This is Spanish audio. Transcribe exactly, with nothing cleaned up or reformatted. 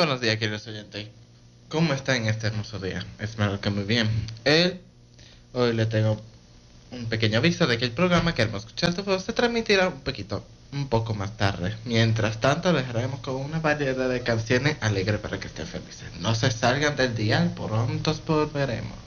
buenos días, queridos oyentes. ¿Cómo está en este hermoso día? Espero que muy bien. El, hoy le tengo un pequeño aviso de que el programa que hemos escuchado tu voz se transmitirá un poquito, un poco más tarde. Mientras tanto, les haremos con una variedad de canciones alegres para que estén felices. No se salgan del día, pronto volveremos.